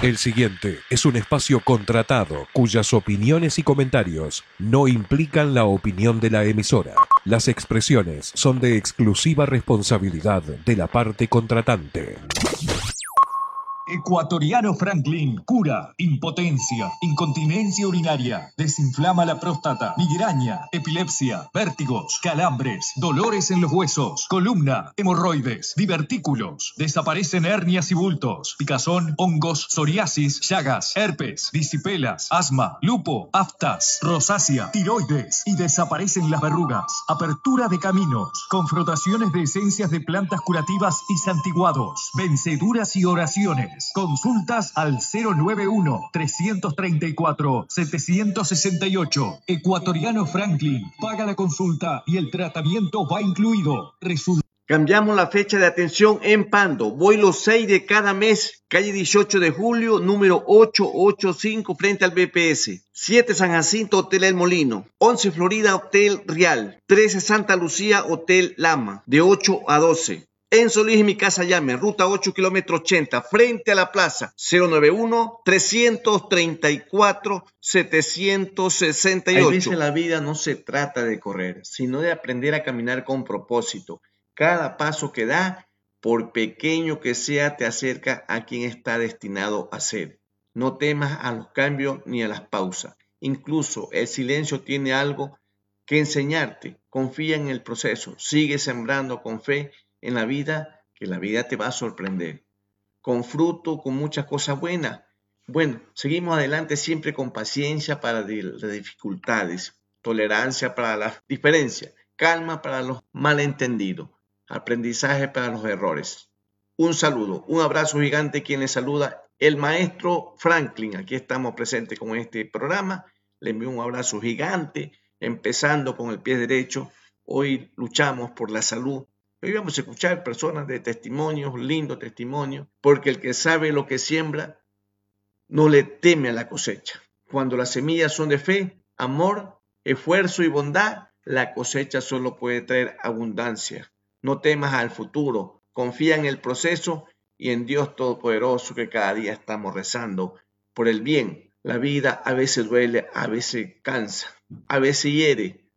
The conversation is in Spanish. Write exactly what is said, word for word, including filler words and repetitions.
El siguiente es un espacio contratado cuyas opiniones y comentarios no implican la opinión de la emisora. Las expresiones son de exclusiva responsabilidad de la parte contratante. Ecuatoriano Franklin cura impotencia, incontinencia urinaria, desinflama la próstata, migraña, epilepsia, vértigos, calambres, dolores en los huesos, columna, hemorroides, divertículos, desaparecen hernias y bultos, picazón, hongos, psoriasis, llagas, herpes, disipelas, asma, lupo, aftas, rosácea, tiroides y desaparecen las verrugas, apertura de caminos, confrontaciones de esencias de plantas curativas y santiguados, venceduras y oraciones. Consultas al cero nueve uno, tres tres cuatro, siete seis ocho. Ecuatoriano Franklin. Paga la consulta y el tratamiento va incluido. Resulta. Cambiamos la fecha de atención en Pando. Voy los seis de cada mes. Calle dieciocho de julio, número ochocientos ochenta y cinco, frente al B P S. siete San Jacinto, Hotel El Molino. once Florida, Hotel Real. trece Santa Lucía, Hotel Lama. De ocho a doce. En Solís y Mi Casa Llame, ruta ocho, kilómetro ochenta, frente a la plaza, cero nueve uno, tres tres cuatro, siete seis ocho. A veces la vida no se trata de correr, sino de aprender a caminar con propósito. Cada paso que da, por pequeño que sea, te acerca a quien está destinado a ser. No temas a los cambios ni a las pausas. Incluso el silencio tiene algo que enseñarte. Confía en el proceso, sigue sembrando con fe en la vida, que la vida te va a sorprender. Con fruto, con muchas cosas buenas. Bueno, seguimos adelante siempre con paciencia para las dificultades, tolerancia para las diferencias, calma para los malentendidos, aprendizaje para los errores. Un saludo, un abrazo gigante. Quien les saluda, el maestro Franklin. Aquí estamos presentes con este programa. Le envío un abrazo gigante, empezando con el pie derecho. Hoy luchamos por la salud. Hoy vamos a escuchar personas de testimonios, lindos testimonios, porque el que sabe lo que siembra no le teme a la cosecha. Cuando las semillas son de fe, amor, esfuerzo y bondad, la cosecha solo puede traer abundancia. No temas al futuro, confía en el proceso y en Dios Todopoderoso, que cada día estamos rezando por el bien. La vida a veces duele, a veces cansa, a veces hiere,